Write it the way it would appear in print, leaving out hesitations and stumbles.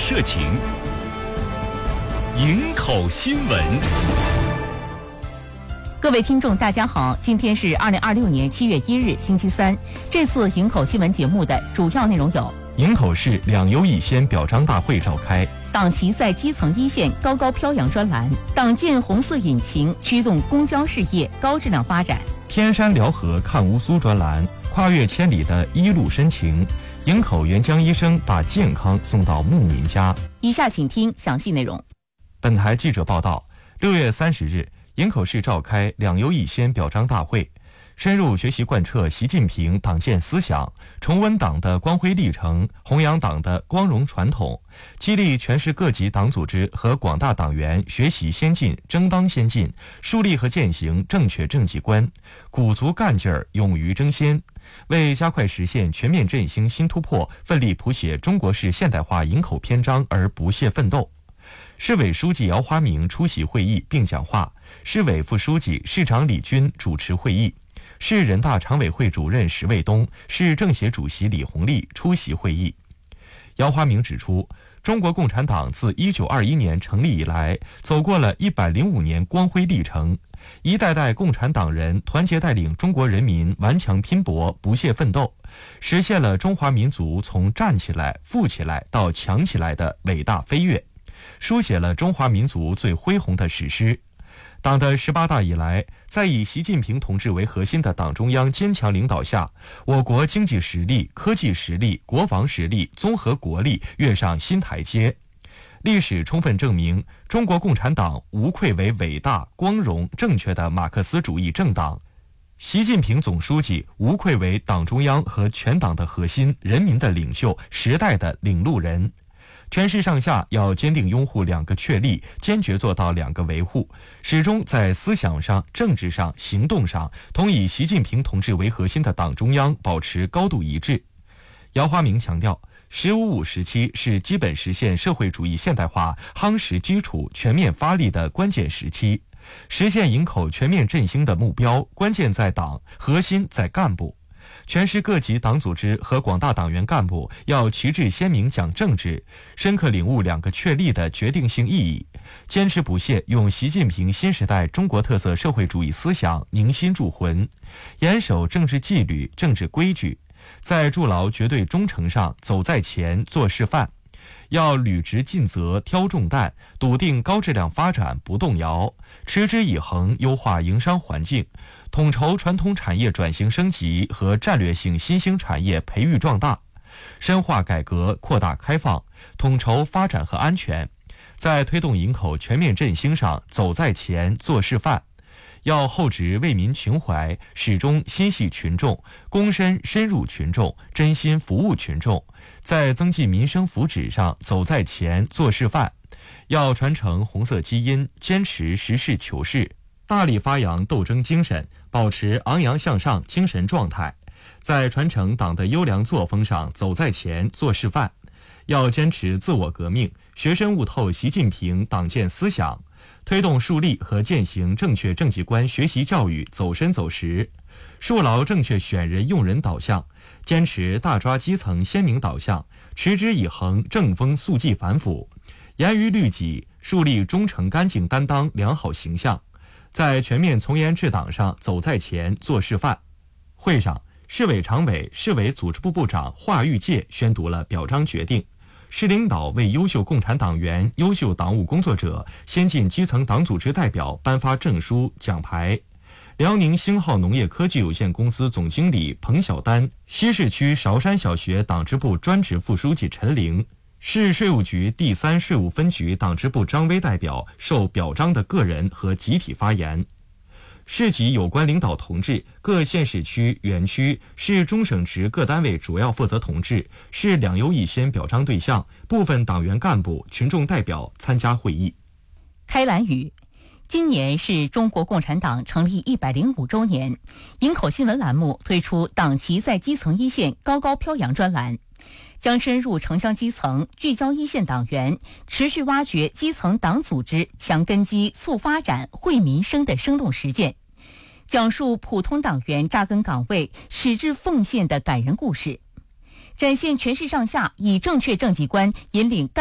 社情，营口新闻。 各位听众，大家好，今天是2026年7月1日，星期三。这次营口新闻节目的主要内容有： 营口市两优一先表彰大会召开， 党旗在基层一线高高飘扬专栏，党建红色引擎驱动公交事业高质量发展； 天山辽河看乌苏专栏，跨越千里的一路深情，营口援疆医生把健康送到牧民家。 以下请听详细内容。 本台记者报道，6月30日，营口市召开两优一先表彰大会，深入学习贯彻习近平党建思想，重温党的光辉历程，弘扬党的光荣传统，激励全市各级党组织和广大党员学习先进、争当先进，树立和践行正确政绩观，鼓足干劲儿，勇于争先，为加快实现全面振兴新突破，奋力谱写中国式现代化营口篇章而不懈奋斗。市委书记姚华明出席会议并讲话，市委副书记、市长李军主持会议，市人大常委会主任石卫东、市政协主席李红利出席会议。姚华明指出，中国共产党自1921年成立以来，走过了105年光辉历程，一代代共产党人团结带领中国人民顽强拼搏、不懈奋斗，实现了中华民族从站起来、富起来到强起来的伟大飞跃，书写了中华民族最恢宏的史诗。党的18大以来，在以习近平同志为核心的党中央坚强领导下，我国经济实力、科技实力、国防实力、综合国力跃上新台阶。历史充分证明，中国共产党无愧为伟大、光荣、正确的马克思主义政党。习近平总书记无愧为党中央和全党的核心、人民的领袖、时代的领路人。全市上下要坚定拥护两个确立，坚决做到两个维护，始终在思想上、政治上、行动上同以习近平同志为核心的党中央保持高度一致。姚华明强调，“15+5”时期是基本实现社会主义现代化夯实基础、全面发力的关键时期，实现营口全面振兴的目标，关键在党，核心在干部。全市各级党组织和广大党员干部要旗帜鲜明讲政治，深刻领悟两个确立的决定性意义，坚持不懈用习近平新时代中国特色社会主义思想凝心铸魂，严守政治纪律、政治规矩，在筑牢绝对忠诚上走在前、做示范。要履职尽责、挑重担，笃定高质量发展不动摇，持之以恒优化营商环境，统筹传统产业转型升级和战略性新兴产业培育壮大，深化改革、扩大开放，统筹发展和安全，在推动营口全面振兴上走在前、做示范。要厚植为民情怀，始终心系群众，躬身深入群众，真心服务群众，在增进民生福祉上走在前、做示范。要传承红色基因，坚持实事求是，大力发扬斗争精神，保持昂扬向上精神状态，在传承党的优良作风上走在前、做示范。要坚持自我革命，学深悟透习近平党建思想，推动树立和践行正确政绩观学习教育走深走实，树牢正确选人用人导向，坚持大抓基层鲜明导向，持之以恒正风肃纪反腐，严于律己，树立忠诚干净担当良好形象，在全面从严治党上走在前、做示范。会上，市委常委、市委组织部部长华玉介宣读了表彰决定。市领导为优秀共产党员、优秀党务工作者、先进基层党组织代表颁发证书、奖牌。辽宁星浩农业科技有限公司总经理彭晓丹，西市区韶山小学党支部专职副书记陈玲，市税务局第3税务分局党支部张威代表受表彰的个人和集体发言。市级有关领导同志、各县市区、园区、市中省直各单位主要负责同志、市两优一先表彰对象、部分党员干部、群众代表参加会议。 开栏语：今年是中国共产党成立105周年，营口新闻栏目推出党旗在基层一线高高飘扬专栏，将深入城乡基层，聚焦一线党员，持续挖掘基层党组织强根基、促发展、惠民生的生动实践，讲述普通党员扎根岗位、矢志奉献的感人故事，展现全市上下以正确政绩观引领